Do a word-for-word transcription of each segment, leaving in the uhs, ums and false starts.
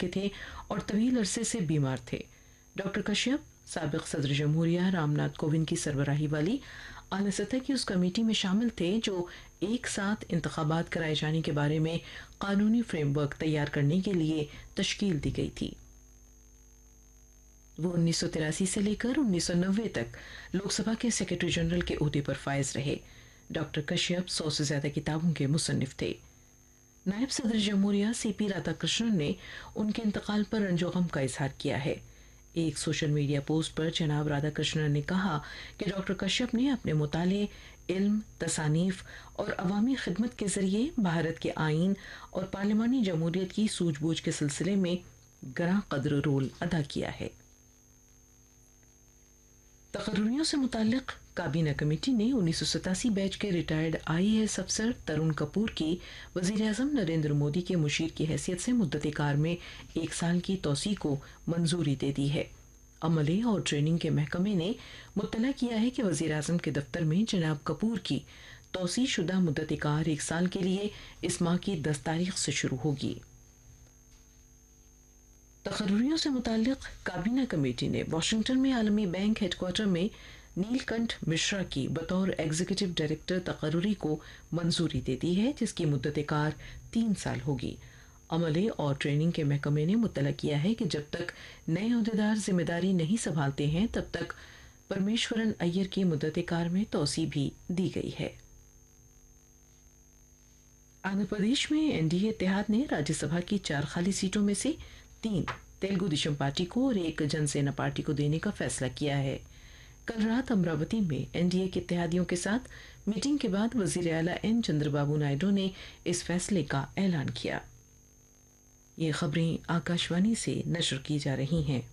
के थे और तवील अरसे से बीमार थे। डॉक्टर कश्यप साबिक सदर जमहूरिया रामनाथ कोविंद की सरबराही वाली आला सतह की उस कमेटी में शामिल थे जो एक साथ इंतखाबात कराए जाने के बारे में कानूनी फ्रेमवर्क तैयार करने के लिए तश्कील दी गई थी। वो उन्नीस सौ तिरासी से लेकर उन्नीस सौ नब्बे तक लोकसभा के सेक्रेटरी जनरल के ओहदे पर फायज रहे। डॉक्टर कश्यप सौ से ज्यादा किताबों के मुसन्निफ थे। नायब सदर जमहूरिया सी पी राधाकृष्णन ने उनके इंतकाल पर रंजो-गम का इजहार किया है। एक सोशल मीडिया पोस्ट पर जनाब राधाकृष्णन ने कहा कि डॉक्टर कश्यप ने अपने मुताले, इल्म, तसानीफ और अवामी खिदमत के जरिए भारत के आईन और पार्लिमानी जमहूरियत की सूझबूझ के सिलसिले में गरां कदर रोल अदा किया है। तकर्रियों से मुताल्लिक काबीना कमेटी ने उन्नीस सौ सतासी बैच के रिटायर्ड आई ए एस अफसर तरुण कपूर की वजीर आजम नरेंद्र मोदी के मुशीर की हैसियत से मुद्दत कार में एक साल की तोसी को मंजूरी दे दी है। अमले और ट्रेनिंग के महकमे ने मुत्तला किया है कि वजीर आजम के दफ्तर में जनाब कपूर की तोसी शुदा मुद्दत कार एक साल के लिए इस माह की दस तारीख से शुरू होगी। तकर्रियों से मुताल्लिक काबीना कमेटी ने वाशिंगटन में आलमी बैंक हेडक्वार्टर में नीलकंठ मिश्रा की बतौर एग्जीक्यूटिव डायरेक्टर तकर्री को मंजूरी दे दी है, जिसकी मुद्दत कार तीन साल होगी। अमले और ट्रेनिंग के महकमे ने मुत्तला किया है कि जब तक नए ओहदेदार जिम्मेदारी नहीं संभालते हैं तब तक परमेश्वरन अय्यर की मुद्दत कार में तोसी भी दी गई है। आंध्र प्रदेश में एनडीए इत्तेहाद ने राज्यसभा की चार खाली सीटों में से तीन तेलुगु देशम पार्टी को और एक जनसेना पार्टी को देने का फैसला किया है। कल रात अमरावती में एनडीए के इत्तेहादियों के साथ मीटिंग के बाद वजीर आला एन चंद्रबाबू नायडू ने इस फैसले का ऐलान किया। ये खबरें आकाशवाणी से नशर की जा रही हैं।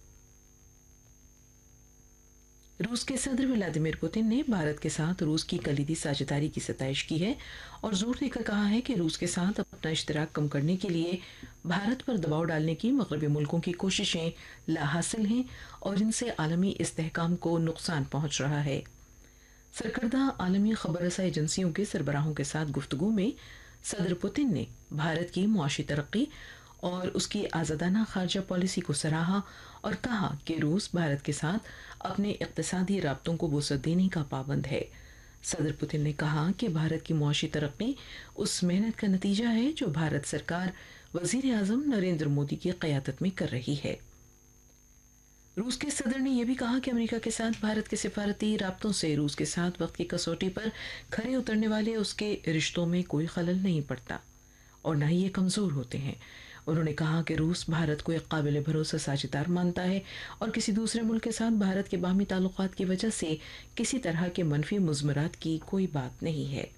रूस के सदर व्लादिमीर पुतिन ने भारत के साथ रूस की कलीदी साझेदारी की सताइश की है और जोर देकर कहा है कि रूस के साथ अपना इश्तराक कम करने के लिए भारत पर दबाव डालने की मगरबी मुल्कों की कोशिशें लाहासिल हैं और इनसे आलमी इस्तेहकाम को नुकसान पहुंच रहा है। सरकर्दा आलमी खबर रसा एजेंसियों के सरबराहों के साथ गुफ्तगू में सदर पुतिन ने भारत की मुआशी तरक्की और उसकी आज़ादाना खारजा पॉलिसी को सराहा और कहा कि रूस भारत के साथ अपने इक्तिसादी राब्तों को वुसअत देने का पाबंद है। सदर पुतिन ने कहा कि भारत की मुआशी तरक्की उस मेहनत का नतीजा है जो भारत सरकार वजीर आजम नरेंद्र मोदी की क़यादत में कर रही है। रूस के सदर ने यह भी कहा कि अमेरिका के साथ भारत के सिफारती राब्तों से रूस के साथ वक्त की कसौटी पर खरे उतरने वाले उसके रिश्तों में कोई खलल नहीं पड़ता और न ही ये कमजोर होते हैं। उन्होंने कहा कि रूस भारत को एक काबिल भरोसा साझेदार मानता है और किसी दूसरे मुल्क के साथ भारत के बाहमी ताल्लुकात की वजह से किसी तरह के मनफी मुज़मरात की कोई बात नहीं है।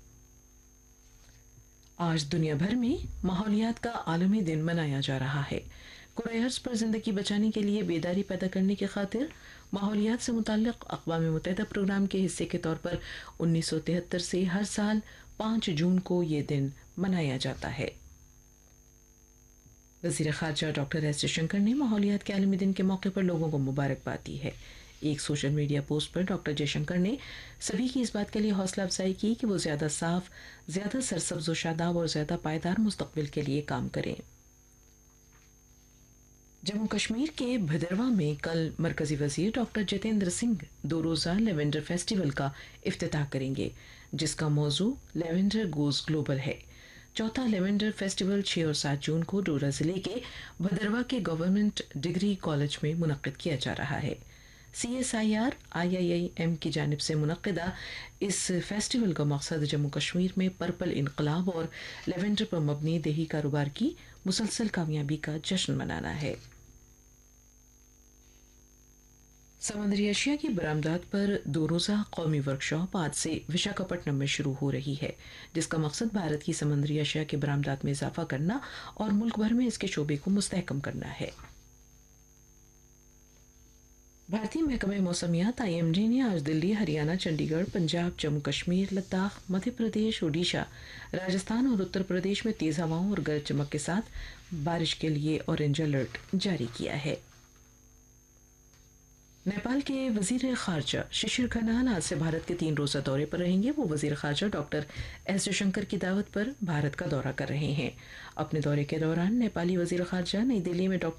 आज दुनिया भर में माहौलियात का आलमी दिन मनाया जा रहा है। कुराए अर्ज़ पर जिंदगी बचाने के लिए बेदारी पैदा करने की खातिर माहौलियात से मुताल्लिक़ अक़वाम मुत्तहिदा प्रोग्राम के हिस्से के तौर पर उन्नीस सौ तिहत्तर से हर साल पाँच जून को ये दिन मनाया जाता है। वज़ीर ख़ारजा डॉक्टर एस जयशंकर ने माहौलियात के आलमी दिन के मौके पर लोगों को मुबारकबाद दी है। एक सोशल मीडिया पोस्ट पर डॉक्टर जयशंकर ने सभी की इस बात के लिए हौसला अफजाई की कि वो ज़्यादा साफ, ज़्यादा सरसब्ज़ व शादाब और ज़्यादा पायदार मुस्तक़बिल के लिए काम करें। जम्मू कश्मीर के भदरवा में कल मरकजी वजीर डॉक्टर जितेंद्र सिंह दो रोज़ा लेवेंडर फेस्टिवल का इफ्तिताह करेंगे, जिसका मौजू लेवेंडर गोज ग्लोबल है। चौथा लेवेंडर फेस्टिवल छह और सात जून को डोडा जिले के भदरवा के गवर्नमेंट डिग्री कॉलेज में मुनक्किद किया जा रहा है। C S I R I I I am की जानिब से मुनक्किदा इस फेस्टिवल का मकसद जम्मू कश्मीर में पर्पल इनकलाब और लेवेंडर पर मबनी देही कारोबार की मुसलसल कामयाबी का जश्न मनाना है। समुद्री अशिया की बरामदात पर दो रोज़ा कौमी वर्कशॉप आज से विशाखापट्टनम में शुरू हो रही है, जिसका मकसद भारत की समुद्री अशिया की बरामदात में इजाफा करना और मुल्क भर में इसके शोबे को मुस्तहकम करना है। भारतीय महकमे मौसमियात आई एम डी ने आज दिल्ली, हरियाणा, चंडीगढ़, पंजाब, जम्मू कश्मीर, लद्दाख, मध्य प्रदेश, ओडिशा, राजस्थान और उत्तर प्रदेश में तेज हवाओं और गरज चमक के साथ बारिश के लिए ऑरेंज अलर्ट जारी किया है। नेपाल के वजीर खारजा शिशिर खनाल आज से भारत के तीन रोजा दौरे पर रहेंगे। वो वजीर खारजा डॉक्टर एस जयशंकर की दावत पर भारत का दौरा कर रहे हैं। अपने दौरे के दौरान नेपाली वजीर खारजा नई दिल्ली में डॉक्टर